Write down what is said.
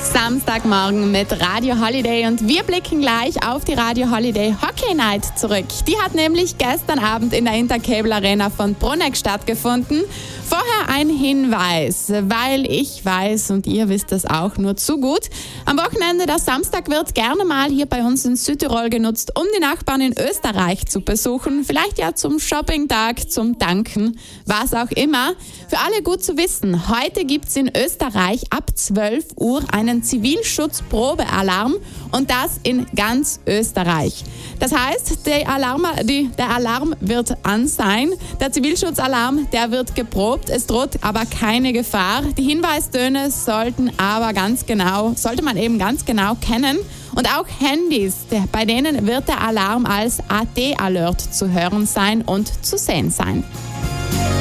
Samstagmorgen mit Radio Holiday und wir blicken gleich auf die Radio Holiday Hockey Night zurück. Die hat nämlich gestern Abend in der Intercable Arena von Bruneck stattgefunden. Vorher ein Hinweis, weil ich weiß und ihr wisst das auch nur zu gut. Am Wochenende, der Samstag, wird gerne mal hier bei uns in Südtirol genutzt, um die Nachbarn in Österreich zu besuchen. Vielleicht ja zum Shoppingtag, zum Danken, was auch immer. Für alle gut zu wissen, heute gibt es in Österreich ab 12 Uhr einen Zivilschutzprobealarm und das in ganz Österreich. Das heißt, der Alarm wird an sein. Der Zivilschutzalarm, der wird geprobt. Es droht aber keine Gefahr. Die Hinweistöne sollte man eben ganz genau kennen. Und auch Handys, bei denen wird der Alarm als AD-Alert zu hören sein und zu sehen sein.